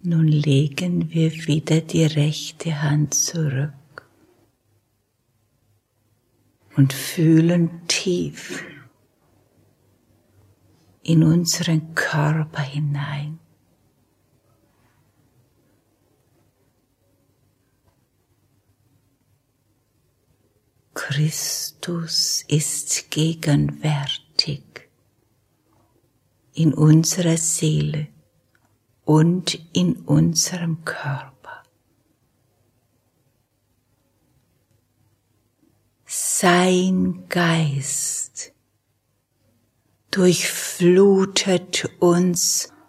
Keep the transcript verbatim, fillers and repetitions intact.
Nun legen wir wieder die rechte Hand zurück und fühlen tief in unseren Körper hinein. Christus ist gegenwärtig in unserer Seele und in unserem Körper. Sein Geist durchflutet uns